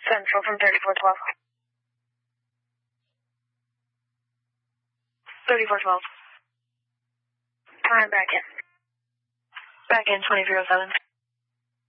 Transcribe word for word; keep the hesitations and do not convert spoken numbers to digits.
Central from thirty-four twelve. thirty-four twelve. Time back in. Back in twenty-three oh seven.